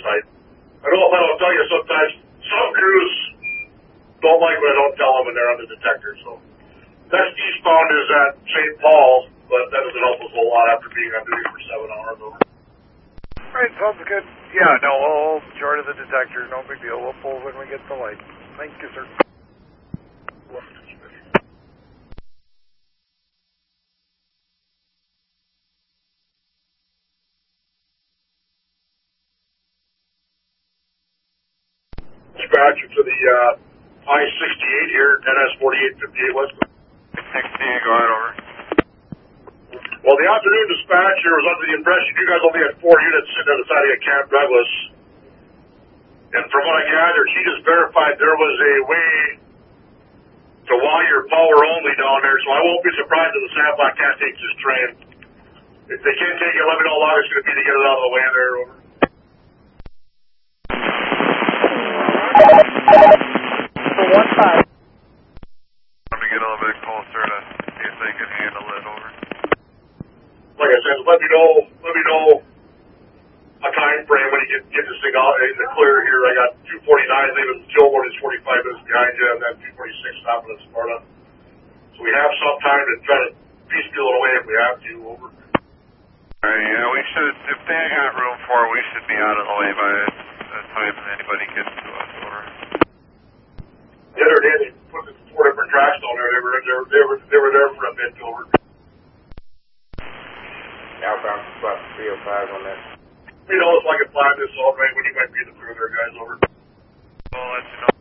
I don't know if I don't tell you sometimes, some crews don't like when I don't tell them when they're on the detector, so. Next eastbound is at St. Paul, but that doesn't help us a whole lot after being on duty for 7 hours over. Alright, sounds good. Yeah, no, we'll short of the detector, no big deal. We'll pull when we get the light. Thank you, sir. Dispatcher to the I-68 here, NS 4858 West. 68, go ahead, over. Well, the afternoon dispatcher was under the impression you guys only had 4 units sitting on the side of Camp Douglas. And from what I gathered, she just verified there was a way to wire power only down there, so I won't be surprised if the Sandblock can't take this train. If they can't take it, let me know how long it's going to be to get it out of the way there, over. For 1-5. Let me get a little bit closer to see if they can handle it, over. Like I said, let me know a time frame when you get this thing out in the clear here. I got 249, leaving Gilmore is 45 minutes behind you, and then 246 stopping at Sparta. So we have some time to try to piecemeal it away if we have to, over. Alright, yeah, we should, if they got room for it, we should be out of the way by the time anybody gets to us, over. The other day they put 4 different tracks down there. They were there for a bit, over. Outbound spot 305 on that. You know, if I can find this all right when you might be the crew there, guys, over. We'll let you know.